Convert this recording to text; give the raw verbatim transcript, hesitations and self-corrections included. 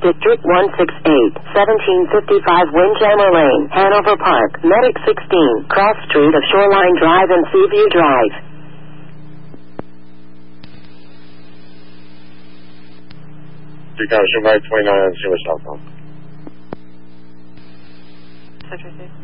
District one sixty-eight, seventeen fifty-five Windjammer Lane, Hanover Park, Medic sixteen, Cross Street of Shoreline Drive and Seaview Drive. You got twenty-nine on Zero cell phone. Central State.